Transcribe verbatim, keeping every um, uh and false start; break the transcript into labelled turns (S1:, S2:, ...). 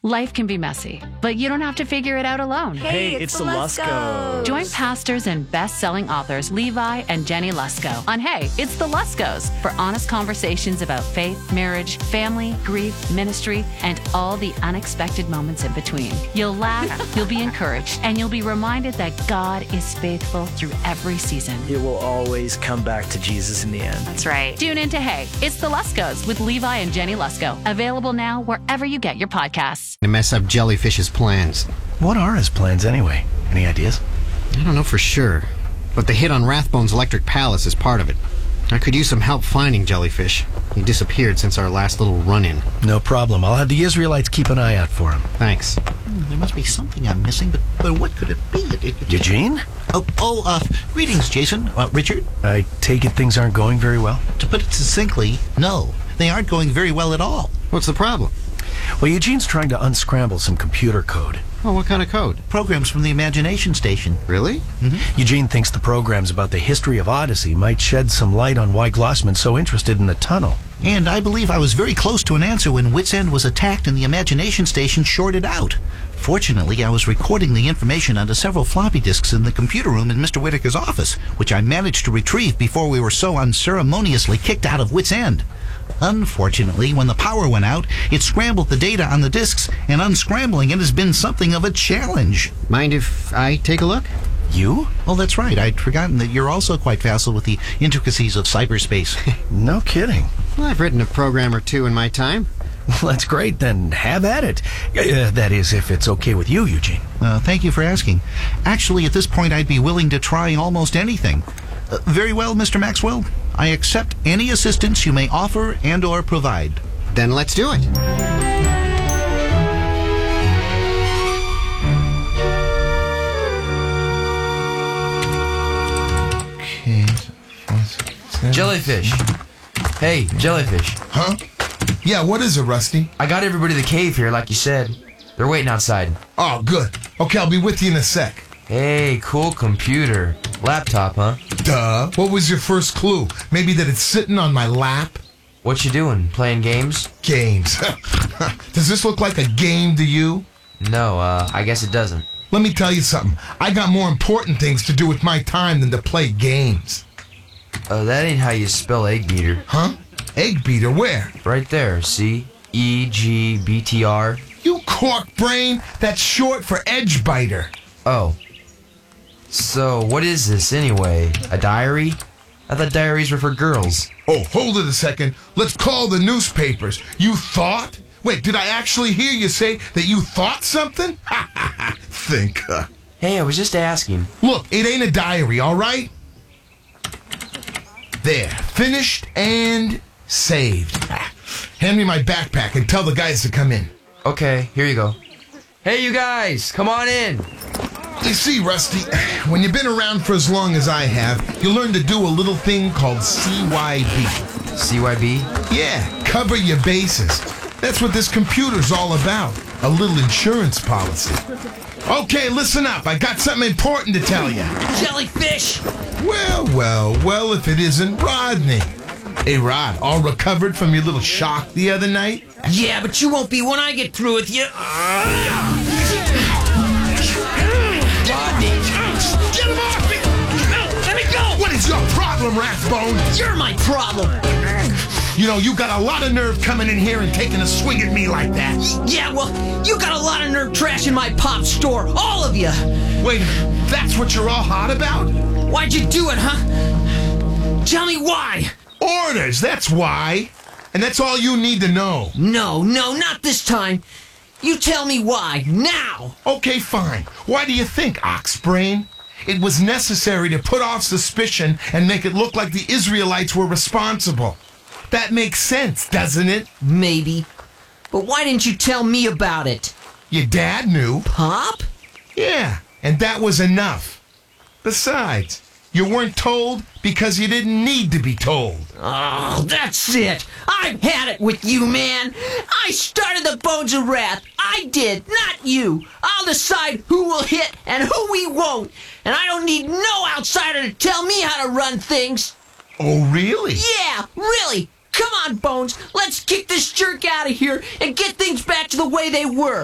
S1: Life can be messy, but you don't have to figure it out alone.
S2: Hey, it's, it's the Luskos.
S1: Join pastors and best-selling authors Levi and Jenny Lusko on Hey, It's the Luskos for honest conversations about faith, marriage, family, grief, ministry, and all the unexpected moments in between. You'll laugh, you'll be encouraged, and you'll be reminded that God is faithful through every season.
S2: It will always come back to Jesus in the end.
S1: That's right. Tune in to Hey, It's the Luskos with Levi and Jenny Lusko. Available now wherever you get your podcasts.
S3: To mess up Jellyfish's plans.
S4: What are his plans anyway? Any ideas?
S3: I don't know for sure, but the hit on Rathbone's Electric Palace is part of it. I could use some help finding Jellyfish. He disappeared since our last little run-in.
S4: No problem. I'll have the Israelites keep an eye out for him.
S3: Thanks.
S5: Hmm, there must be something I'm missing, but, but what could it be? It, it, it,
S4: Eugene?
S5: Oh, oh uh, greetings, Jason. Uh, Richard?
S4: I take it things aren't going very well?
S5: To put it succinctly, no. They aren't going very well at all.
S3: What's the problem?
S4: Well, Eugene's trying to unscramble some computer code.
S3: Oh, what kind of code?
S5: Programs from the Imagination Station.
S3: Really?
S5: Mm-hmm.
S4: Eugene thinks the programs about the history of Odyssey might shed some light on why Glossman's so interested in the tunnel.
S5: And I believe I was very close to an answer when Wits End was attacked and the Imagination Station shorted out. Fortunately, I was recording the information onto several floppy disks in the computer room in Mister Whitaker's office, which I managed to retrieve before we were so unceremoniously kicked out of Wits End. Unfortunately, when the power went out, it scrambled the data on the disks, and unscrambling it has been something of a challenge.
S3: Mind if I take a look?
S4: You?
S5: Oh, that's right. I'd forgotten that you're also quite facile with the intricacies of cyberspace.
S4: No kidding.
S3: Well, I've written a program or two in my time.
S4: Well, that's great. Then have at it. Uh, that is, if it's okay with you, Eugene.
S5: Uh, thank you for asking. Actually, at this point, I'd be willing to try almost anything. Uh, very well, Mister Maxwell. I accept any assistance you may offer and or provide.
S3: Then let's do it.
S6: Okay. Jellyfish. Hey, Jellyfish.
S7: Huh? Yeah, what is it, Rusty?
S6: I got everybody to the cave here, like you said. They're waiting outside.
S7: Oh, good. Okay, I'll be with you in a sec.
S6: Hey, cool computer. Laptop, huh?
S7: Duh. What was your first clue? Maybe that it's sitting on my lap?
S6: What you doing? Playing games?
S7: Games. Does this look like a game to you?
S6: No, uh, I guess it doesn't.
S7: Let me tell you something. I got more important things to do with my time than to play games.
S6: Uh, that ain't how you spell egg beater.
S7: Huh? Egg beater? Where?
S6: Right there, see? E G B T R.
S7: You cork brain. That's short for edge biter.
S6: Oh. So, what is this anyway? A diary? I thought diaries were for girls.
S7: Oh, hold it a second. Let's call the newspapers. You thought? Wait, did I actually hear you say that you thought something? Thinker.
S6: Hey, I was just asking.
S7: Look, it ain't a diary, all right? There, finished and saved. Hand me my backpack and tell the guys to come in.
S6: Okay, here you go. Hey, you guys, come on in.
S7: You see, Rusty, when you've been around for as long as I have, you learn to do a little thing called C Y B.
S6: C Y B?
S7: Yeah, cover your bases. That's what this computer's all about. A little insurance policy. Okay, listen up. I got something important to tell you.
S8: Jellyfish!
S7: Well, well, well, if it isn't Rodney. Hey, Rod, all recovered from your little shock the other night?
S8: Yeah, but you won't be when I get through with you.
S7: Rodney! Get him off me!
S8: Let me go!
S7: What is your problem, Rathbone?
S8: You're my problem!
S7: You know, you got a lot of nerve coming in here and taking a swing at me like that.
S8: Yeah, well, you got a lot of nerve trashing my pop store. All of you.
S7: Wait, that's what you're all hot about?
S8: Why'd you do it, huh? Tell me why.
S7: Orders, that's why. And that's all you need to know.
S8: No, no, not this time. You tell me why, now.
S7: Okay, fine. Why do you think, Oxbrain? It was necessary to put off suspicion and make it look like the Israelites were responsible. That makes sense, doesn't it?
S8: Maybe. But why didn't you tell me about it?
S7: Your dad knew.
S8: Pop?
S7: Yeah, and that was enough. Besides, you weren't told because you didn't need to be told.
S8: Oh, that's it. I've had it with you, man. I started the Bones of Wrath. I did, not you. I'll decide who will hit and who we won't. And I don't need no outsider to tell me how to run things.
S7: Oh, really?
S8: Yeah, really. Come on, Bones. Let's kick this jerk out of here and get things back to the way they were.